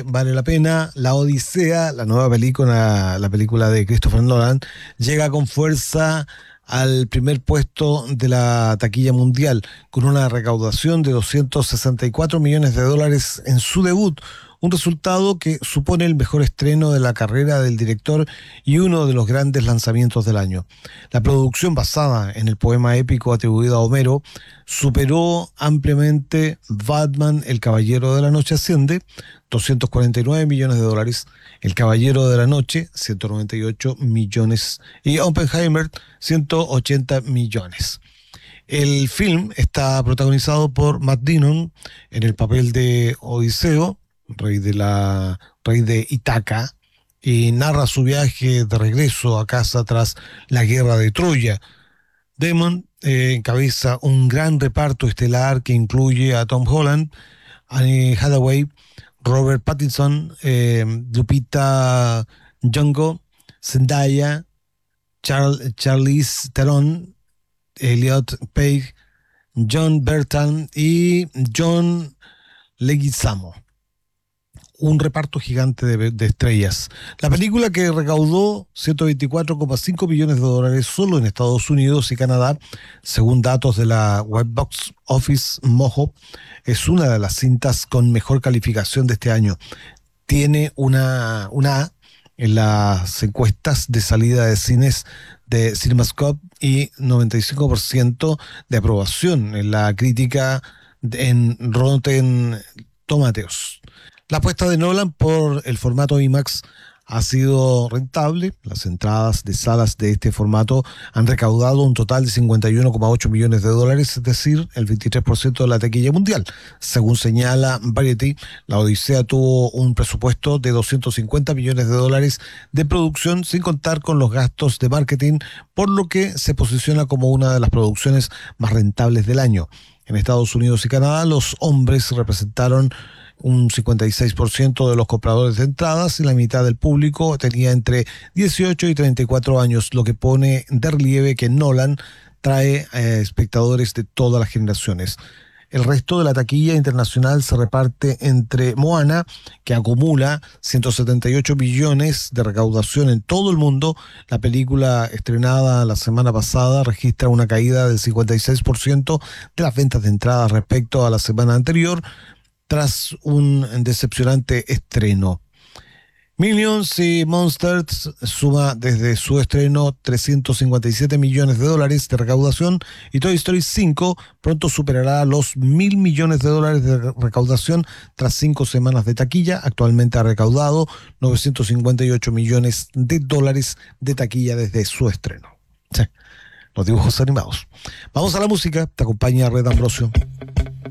que vale la pena. La Odisea, la nueva película, la película de Christopher Nolan, llega con fuerza al primer puesto de la taquilla mundial, con una recaudación de $264 millones en su debut, un resultado que supone el mejor estreno de la carrera del director y uno de los grandes lanzamientos del año. La producción, basada en el poema épico atribuido a Homero, superó ampliamente Batman, El Caballero de la Noche Asciende, $249 millones, El Caballero de la Noche, $198 millones, y Oppenheimer, $180 millones. El film está protagonizado por Matt Damon en el papel de Odiseo, rey de Ítaca, y narra su viaje de regreso a casa tras la guerra de Troya. Damon encabeza un gran reparto estelar que incluye a Tom Holland, Anne Hathaway, Robert Pattinson, Lupita Nyong'o, Zendaya, Charlize Theron, Elliot Page, John Bertrand y John Leguizamo. Un reparto gigante de estrellas. La película, que recaudó $124,5 millones solo en Estados Unidos y Canadá, según datos de la web Box Office Mojo, es una de las cintas con mejor calificación de este año. Tiene una A en las encuestas de salida de cines de CinemaScope y 95% de aprobación en la crítica en Rotten Tomatoes. La apuesta de Nolan por el formato IMAX ha sido rentable. Las entradas de salas de este formato han recaudado un total de $51,8 millones, es decir, el 23% de la taquilla mundial. Según señala Variety, la Odisea tuvo un presupuesto de $250 millones de producción, sin contar con los gastos de marketing, por lo que se posiciona como una de las producciones más rentables del año. En Estados Unidos y Canadá, los hombres representaron un 56% de los compradores de entradas y la mitad del público tenía entre 18 y 34 años, lo que pone de relieve que Nolan trae espectadores de todas las generaciones. El resto de la taquilla internacional se reparte entre Moana, que acumula 178 millones de recaudación en todo el mundo. La película, estrenada la semana pasada, registra una caída del 56% de las ventas de entradas respecto a la semana anterior, tras un decepcionante estreno. Minions y Monsters suma desde su estreno $357 millones de recaudación, y Toy Story 5 pronto superará los $1.000 millones de recaudación tras 5 semanas de taquilla. Actualmente ha recaudado $958 millones de taquilla desde su estreno. Sí, los dibujos animados. Vamos a la música. Te acompaña Red Ambrosio.